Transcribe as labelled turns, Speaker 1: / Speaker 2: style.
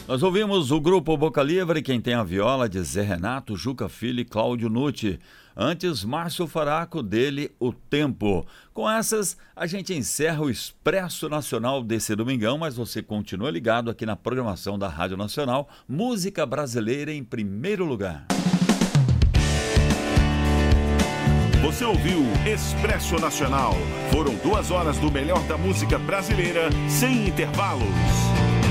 Speaker 1: Nós ouvimos o grupo Boca Livre, quem tem a viola de Zé Renato, Juca Filho e Cláudio Nucci. Antes, Márcio Faraco, dele, O Tempo. Com essas, a gente encerra o Expresso Nacional desse domingão, mas você continua ligado aqui na programação da Rádio Nacional. Música brasileira em primeiro lugar.
Speaker 2: Você ouviu Expresso Nacional. Foram 2 horas do melhor da música brasileira, sem intervalos.